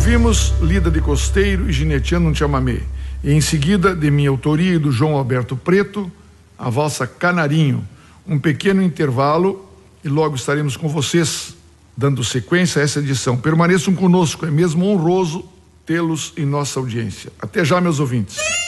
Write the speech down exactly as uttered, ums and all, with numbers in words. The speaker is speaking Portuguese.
Ouvimos Lida de Costeiro e Gineteando um Chamamé. E em seguida, de minha autoria e do João Alberto Preto, a valsa Canarinho. Um pequeno intervalo e logo estaremos com vocês, dando sequência a essa edição. Permaneçam conosco, é mesmo honroso tê-los em nossa audiência. Até já, meus ouvintes.